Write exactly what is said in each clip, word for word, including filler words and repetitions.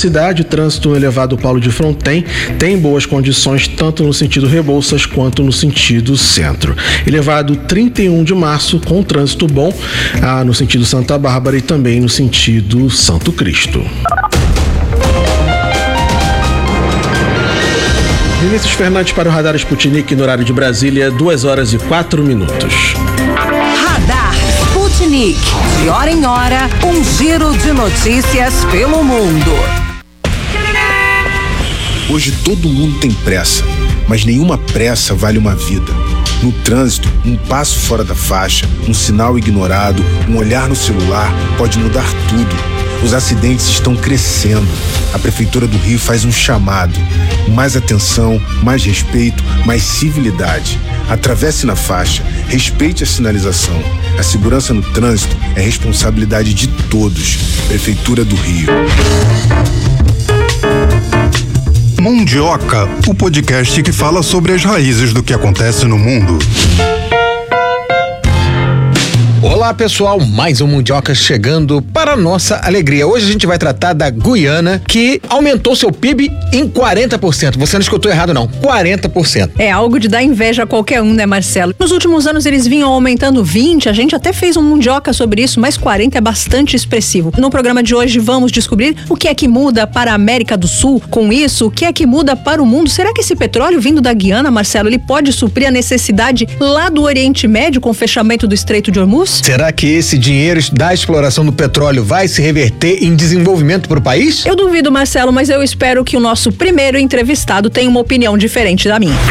cidade, o trânsito elevado Paulo de Fronten tem boas condições tanto no sentido Rebouças quanto no sentido centro. Elevado trinta e um de março com trânsito bom ah, no sentido Santa Bárbara e também no sentido Santo Cristo. Vinícius Fernandes para o Radar Sputnik no horário de Brasília, duas horas e quatro minutos. Radar Sputnik, de hora em hora, um giro de notícias pelo mundo. Hoje todo mundo tem pressa, mas nenhuma pressa vale uma vida. No trânsito, um passo fora da faixa, um sinal ignorado, um olhar no celular pode mudar tudo. Os acidentes estão crescendo. A Prefeitura do Rio faz um chamado. Mais atenção, mais respeito, mais civilidade. Atravesse na faixa, respeite a sinalização. A segurança no trânsito é responsabilidade de todos. Prefeitura do Rio. Mundioca, o podcast que fala sobre as raízes do que acontece no mundo. Olá pessoal, mais um Mundioca chegando para nossa alegria. Hoje a gente vai tratar da Guiana, que aumentou seu P I B em quarenta por cento. Você não escutou errado não, quarenta por cento. É algo de dar inveja a qualquer um, né, Marcelo? Nos últimos anos eles vinham aumentando vinte, a gente até fez um Mundioca sobre isso, mas quarenta é bastante expressivo. No programa de hoje vamos descobrir o que é que muda para a América do Sul com isso, o que é que muda para o mundo. Será que esse petróleo vindo da Guiana, Marcelo, ele pode suprir a necessidade lá do Oriente Médio com o fechamento do Estreito de Hormuz? Será que esse dinheiro da exploração do petróleo vai se reverter em desenvolvimento para o país? Eu duvido, Marcelo, mas eu espero que o nosso primeiro entrevistado tenha uma opinião diferente da minha.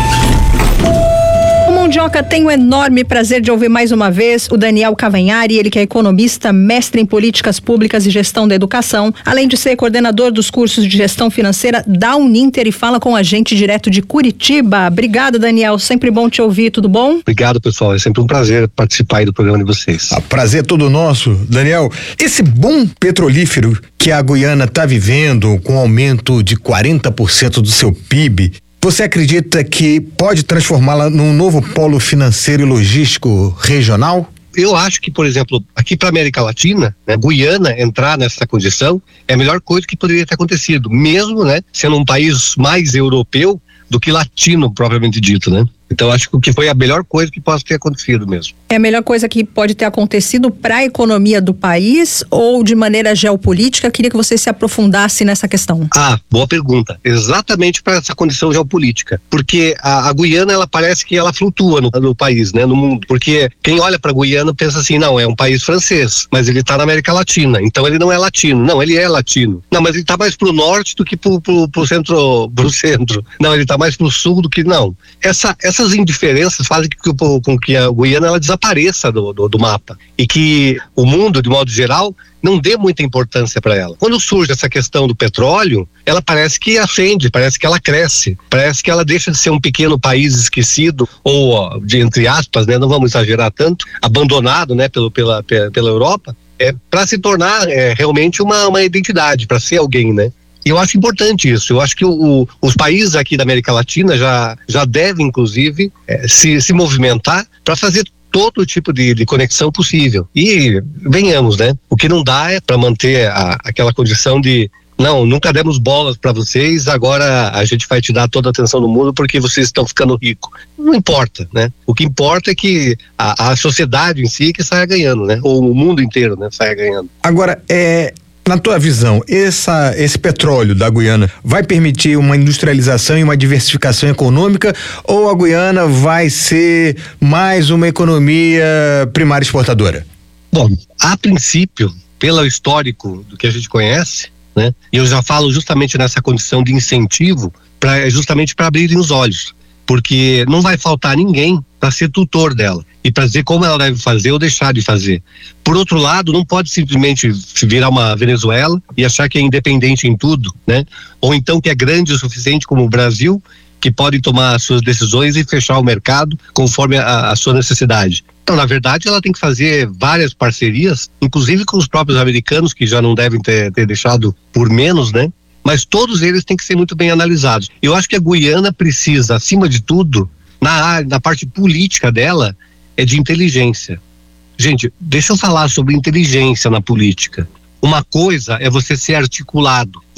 Mundioca, tenho o enorme prazer de ouvir mais uma vez o Daniel Cavanhari, ele que é economista, mestre em políticas públicas e gestão da educação, além de ser coordenador dos cursos de gestão financeira da Uninter e fala com a gente direto de Curitiba. Obrigada, Daniel, sempre bom te ouvir, tudo bom? Obrigado, pessoal, é sempre um prazer participar aí do programa de vocês. Ah, prazer é todo nosso, Daniel. Esse boom petrolífero que a Guiana está vivendo com aumento de quarenta por cento do seu P I B, você acredita que pode transformá-la num novo polo financeiro e logístico regional? Eu acho que, por exemplo, aqui para a América Latina, né, Guiana entrar nessa condição é a melhor coisa que poderia ter acontecido, mesmo, né, sendo um país mais europeu do que latino, propriamente dito, né? Então acho que foi a melhor coisa que pode ter acontecido mesmo. É a melhor coisa que pode ter acontecido para a economia do país ou de maneira geopolítica? Queria que você se aprofundasse nessa questão. Ah, boa pergunta. Exatamente para essa condição geopolítica. Porque a, a Guiana, ela parece que ela flutua no, no país, né, no mundo. Porque quem olha para a Guiana pensa assim, não, é um país francês, mas ele está na América Latina, então ele não é latino. Não, ele é latino. Não, mas ele está mais pro norte do que pro, pro, pro centro, pro centro. Não, ele está mais pro sul do que não. Essa, essa Essas indiferenças fazem com, com que a Guiana ela desapareça do, do, do mapa e que o mundo, de modo geral, não dê muita importância para ela. Quando surge essa questão do petróleo, ela parece que acende, parece que ela cresce, parece que ela deixa de ser um pequeno país esquecido ou, ó, de, entre aspas, né, não vamos exagerar tanto, abandonado, né, pelo, pela, pela Europa, é, para se tornar é, realmente uma, uma identidade, para ser alguém, né? E eu acho importante isso. Eu acho que o, o, os países aqui da América Latina já, já devem, inclusive, é, se, se movimentar para fazer todo tipo de, de conexão possível. E venhamos, né? O que não dá é para manter a, aquela condição de não, nunca demos bolas para vocês, agora a gente vai te dar toda a atenção do mundo porque vocês estão ficando ricos. Não importa, né? O que importa é que a, a sociedade em si que saia ganhando, né? Ou o mundo inteiro, né? Saia ganhando. Agora, é... na tua visão, essa, esse petróleo da Guiana vai permitir uma industrialização e uma diversificação econômica ou a Guiana vai ser mais uma economia primária exportadora? Bom, a princípio, pelo histórico do que a gente conhece, né, e eu já falo justamente nessa condição de incentivo, pra, justamente para abrirem os olhos, porque não vai faltar ninguém para ser tutor dela e para dizer como ela deve fazer ou deixar de fazer. Por outro lado, não pode simplesmente virar uma Venezuela e achar que é independente em tudo, né? Ou então que é grande o suficiente como o Brasil, que pode tomar as suas decisões e fechar o mercado conforme a, a sua necessidade. Então, na verdade, ela tem que fazer várias parcerias, inclusive com os próprios americanos, que já não devem ter, ter deixado por menos, né? Mas todos eles têm que ser muito bem analisados. Eu acho que a Guiana precisa, acima de tudo, na área, na parte política dela, é de inteligência. Gente, deixa eu falar sobre inteligência na política. Uma coisa é você ser articulado.